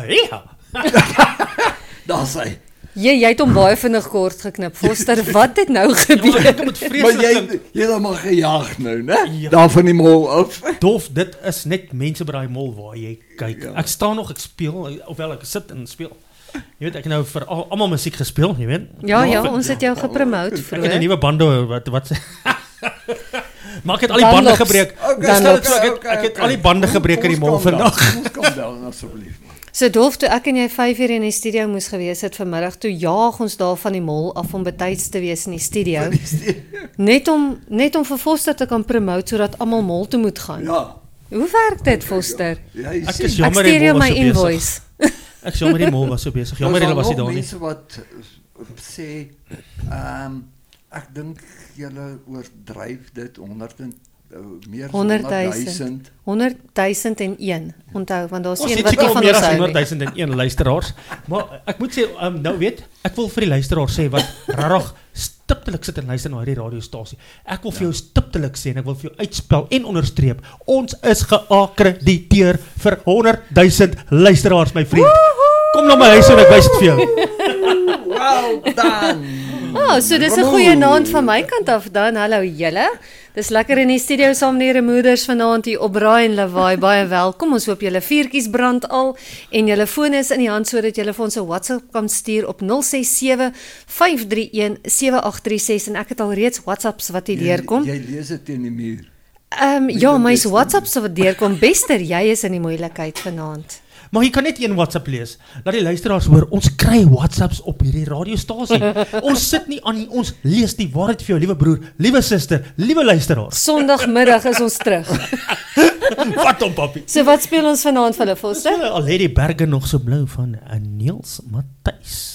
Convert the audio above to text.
Ja. Daar sê. Jy het hom baie vinnig kort geknip. Foster, wat het nou gebeur? Ek moet Maar vreeslik jy het hom al gejaag nou, né? Ja. Daar van die mol af. Dof, dit is net mense by daai mol waar jy kyk. Ja. Ek staan nog, ek speel, ofwel ek sit en speel. Jy weet, ek het nou vir almal musiek gespeel, jy weet. Ja, ons het jou gepromote Ek het 'n vroeër. nuwe bande wat maar ek het al die bande Dunlops. gebreek. Dunlops. Ek het al die bande gebreek in die mol vandag. Ons kom down asseblief. So Dolf, toe ek en jy 5 uur in die studio moes gewees het vanmiddag, toe jaag ons daar van die mol af om betyds te wees in die studio. Net om vir Foster te kan promote sodat almal mol toe moet gaan. Ja. Hoe werk dit, Foster? Ja, Ek Ek is jammer stuur die jou mol was my so besig. invoice. Ek is jammer die mol was so besig. Jammer hulle was nie daar nie. Mense wat sê ek dink julle oordryf dit 100 en meer 100,000. 100,001. Onthou, want daar's Ons een het wat nie seker al van meer ons as hou nie. 100,001 luisteraars. Maar ek moet sê, nou weet, ek wil vir die luisteraars sê wat regtig stiptelik sit en luister na hierdie radiostasie. Ek wil vir jou stiptelik sê en ek wil vir jou uitspel en onderstreep. Ons is geakkrediteer vir 100,000 luisteraars, my vriend. Kom na my huis en ek wys dit vir jou. Well done. So dis 'n goeie naand van my kant af dan. Hallo julle. Dis lekker in die studio saam met die moeders vanaand hier op Braai en Lawaai. Baie welkom. Ons hoop julle vuurtjies brand al en julle fone is in die hand sodat julle vir ons 'n WhatsApp kan stuur op 067 531 7836 en ek het al reeds WhatsApps wat hier deurkom. Jy lees dit teen die muur. Ja, my WhatsApps wat deurkom. Bester, jy is in die moeilikheid vanaand. Maar jy kan net een WhatsApp lees. Laat die luisteraars hoor, ons kry WhatsApps op hierdie radiostasie. Ons sit nie aan nie, ons lees die waarheid vir jou, liewe broer, liewe suster, liewe luisteraars. Sondagmiddag is ons terug. Wat om papi. So wat speel ons vanaand vir hulle, Foster? Al het die berge nog so blou van Niels Matthys.